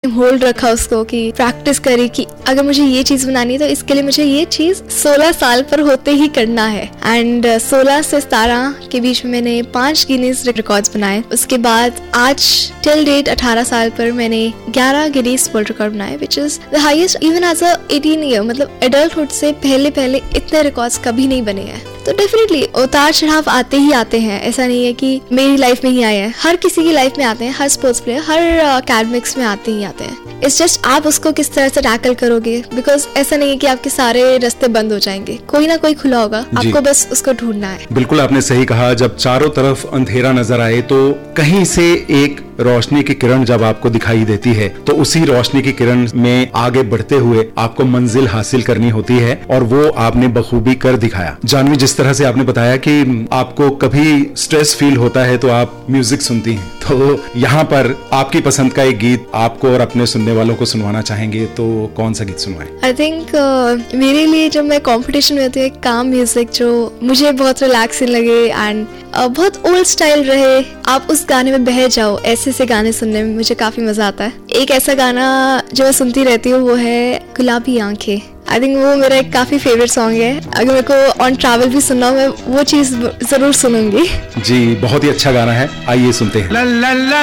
Hold रखा उसको, कि प्रैक्टिस करी कि अगर मुझे ये चीज बनानी है तो इसके लिए मुझे ये चीज 16 साल पर होते ही करना है। एंड 16 से 17 के बीच में मैंने 5 गिनीज रिकॉर्ड्स बनाए। उसके बाद आज टिल डेट 18 साल पर मैंने 11 गिनीज वर्ल्ड रिकॉर्ड बनाए, which is the highest even as a 18 year. मतलब एडल्टहुड से पहले इतने रिकॉर्ड्स कभी नहीं बने हैं। तो डेफिनेटली उतार चढ़ाव आते ही आते हैं, ऐसा नहीं है कि मेरी लाइफ में ही आए हैं, हर किसी की लाइफ में आते हैं, हर स्पोर्ट्स प्लेयर, हर अकेडमिक्स में आते ही आते हैं। इट्स जस्ट आप उसको किस तरह से टैकल करोगे, बिकॉज ऐसा नहीं है कि आपके सारे रास्ते बंद हो जाएंगे, कोई ना कोई खुला होगा, आपको बस उसको ढूंढना है। बिल्कुल आपने सही कहा, जब चारों तरफ अंधेरा नजर आए तो कहीं से एक रोशनी की किरण जब आपको दिखाई देती है तो उसी रोशनी की किरण में आगे बढ़ते हुए आपको मंजिल हासिल करनी होती है, और वो आपने बखूबी कर दिखाया। जानवी, जिस तरह से आपने बताया कि आपको कभी स्ट्रेस फील होता है तो आप म्यूजिक सुनती हैं, तो यहाँ पर आपकी पसंद का एक गीत आपको और अपने सुनने वालों को सुनवाना चाहेंगे, तो कौन सा गीत सुनवाएं? आई थिंक मेरे लिए जब मैं कॉम्पिटिशन में होती है, काम म्यूजिक जो मुझे बहुत रिलैक्सिंग लगे एंड बहुत ओल्ड स्टाइल रहे, आप उस गाने में बह जाओ, ऐसे गाने सुनने में मुझे काफी मजा आता है। एक ऐसा गाना जो मैं सुनती रहती हूँ वो है गुलाबी आंखें। आई थिंक वो मेरा एक काफी फेवरेट सॉन्ग है। अगर मेरे को ऑन ट्रैवल भी सुनना हो, मैं वो चीज जरूर सुनूंगी। जी, बहुत ही अच्छा गाना है, आइए सुनते हैं।